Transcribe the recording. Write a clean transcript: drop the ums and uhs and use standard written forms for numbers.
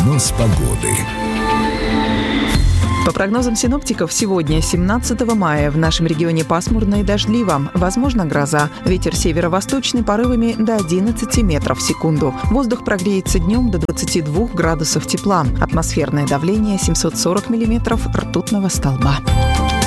Прогноз погоды. По прогнозам синоптиков, сегодня, 17 мая, в нашем регионе пасмурно и дождливо. Возможна гроза. Ветер северо-восточный порывами до 11 метров в секунду. Воздух прогреется днем до 22 градусов тепла. Атмосферное давление 740 миллиметров ртутного столба.